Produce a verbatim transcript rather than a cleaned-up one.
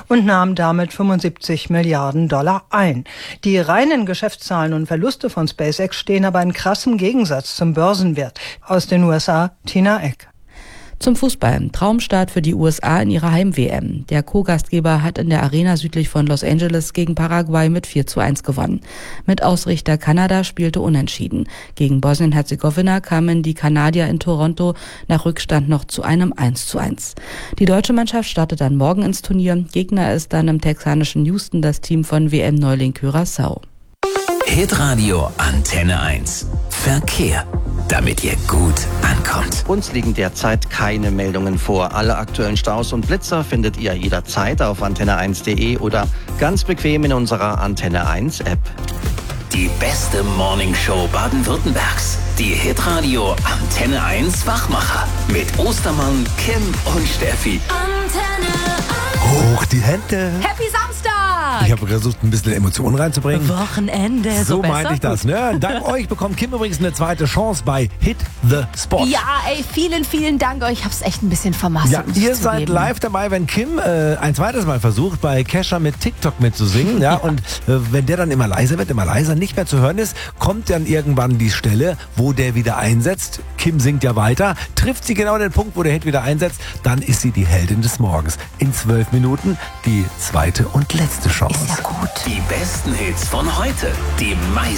und nahm damit fünfundsiebzig Milliarden Dollar ein. Die reinen Geschäftszahlen und Verluste von SpaceX stehen aber in krassem Gegensatz zum Börsenwert. Aus den U S A, Tina Eck. Zum Fußball. Traumstart für die U S A in ihrer Heim-W M. Der Co-Gastgeber hat in der Arena südlich von Los Angeles gegen Paraguay mit vier zu eins gewonnen. Mit Ausrichter Kanada spielte unentschieden. Gegen Bosnien-Herzegowina kamen die Kanadier in Toronto nach Rückstand noch zu einem eins zu eins. Die deutsche Mannschaft startet dann morgen ins Turnier. Gegner ist dann im texanischen Houston das Team von W M-Neuling Curaçao. Hitradio Antenne eins. Verkehr, damit ihr gut ankommt. Uns liegen derzeit keine Meldungen vor. Alle aktuellen Staus und Blitzer findet ihr jederzeit auf antenne eins punkt de oder ganz bequem in unserer Antenne eins App. Die beste Morningshow Baden-Württembergs. Die Hitradio Antenne eins Wachmacher. Mit Ostermann, Kim und Steffi. Antenne eins. Hoch die Hände. Happy Samstag! Ich habe versucht, ein bisschen Emotionen reinzubringen. Wochenende, so, So besser? meinte ich das, ne? Dank euch bekommt Kim übrigens eine zweite Chance bei Hit the Spot. Ja, ey, vielen, vielen Dank euch. Ich hab's echt ein bisschen vermasselt. Ja, muss ich ihr seid zugeben. live dabei, wenn Kim äh, ein zweites Mal versucht, bei Kesha mit TikTok mitzusingen. Ja, und äh, wenn der dann immer leiser wird, immer leiser, nicht mehr zu hören ist, kommt dann irgendwann die Stelle, wo der wieder einsetzt. Kim singt ja weiter, trifft sie genau den Punkt, wo der Hit wieder einsetzt, dann ist sie die Heldin des Morgens. In zwölf Minuten die zweite und letzte Chance. Ist ja gut. Die besten Hits von heute. Die meisten